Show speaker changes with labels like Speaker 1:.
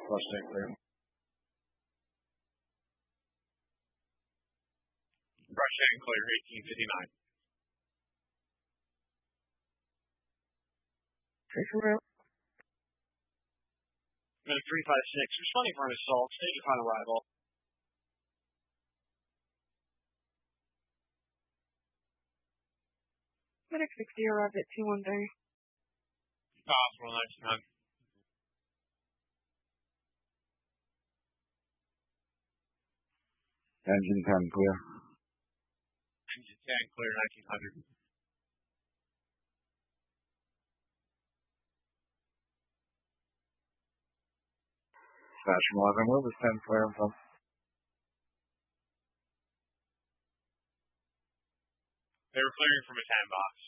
Speaker 1: Flush tank clear.
Speaker 2: Brush tank clear, 1859.
Speaker 3: Tracer route.
Speaker 2: Minute 356, responding for an assault, state upon arrival.
Speaker 3: Medic 60 arrived at 213.
Speaker 2: Hospital 99.
Speaker 1: Engine 10 clear.
Speaker 2: Engine 10 clear, 1900.
Speaker 1: Station 11, will this 10 clear from?
Speaker 2: They were clearing from a sandbox.